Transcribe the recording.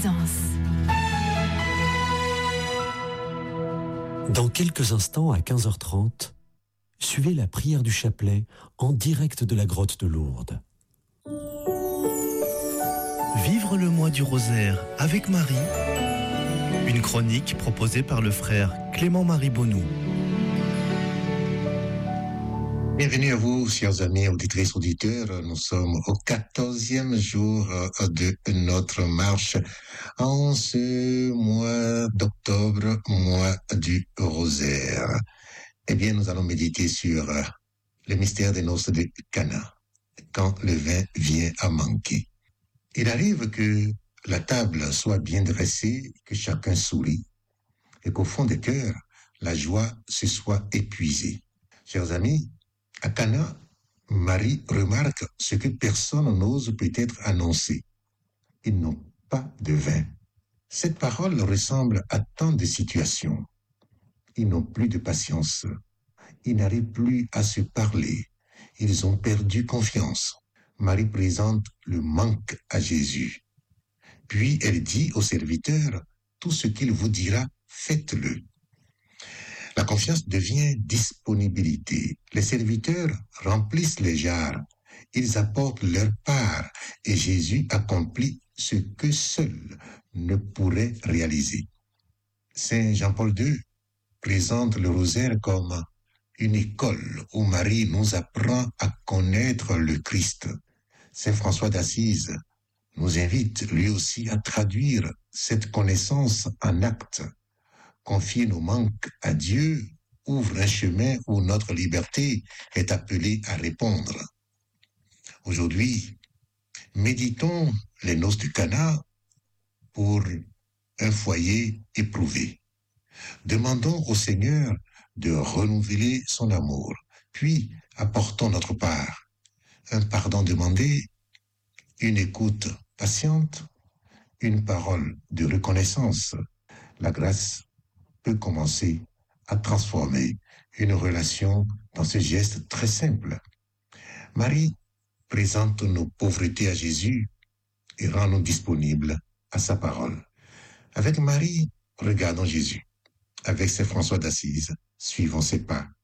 Plaisance. Dans quelques instants, à 15h30, suivez la prière du chapelet en direct de la grotte de Lourdes. Vivre le mois du rosaire avec Marie, une chronique proposée par le frère Clément-Marie Bonnoux. Bienvenue à vous, chers amis, auditrices, auditeurs. Nous sommes au 14e jour de notre marche en ce mois d'octobre, mois du rosaire. Eh bien, nous allons méditer sur le mystère des noces de Cana, quand le vin vient à manquer. Il arrive que la table soit bien dressée, que chacun sourit, et qu'au fond des cœurs, la joie se soit épuisée. Chers amis, à Cana, Marie remarque ce que personne n'ose peut-être annoncer. Ils n'ont pas de vin. Cette parole ressemble à tant de situations. Ils n'ont plus de patience. Ils n'arrivent plus à se parler. Ils ont perdu confiance. Marie présente le manque à Jésus. Puis elle dit au serviteur, tout ce qu'il vous dira, faites-le. La confiance devient disponibilité. Les serviteurs remplissent les jarres. Ils apportent leur part et Jésus accomplit ce que seul ne pourrait réaliser. Saint Jean-Paul II présente le rosaire comme une école où Marie nous apprend à connaître le Christ. Saint François d'Assise nous invite lui aussi à traduire cette connaissance en actes. Confier nos manques à Dieu ouvre un chemin où notre liberté est appelée à répondre. Aujourd'hui, méditons les noces de Cana pour un foyer éprouvé. Demandons au Seigneur de renouveler son amour, puis apportons notre part. Un pardon demandé, une écoute patiente, une parole de reconnaissance. La grâce peut commencer à transformer une relation dans ce geste très simple. Marie présente nos pauvretés à Jésus et rend-nous disponibles à sa parole. Avec Marie, regardons Jésus. Avec Saint François d'Assise, suivons ses pas.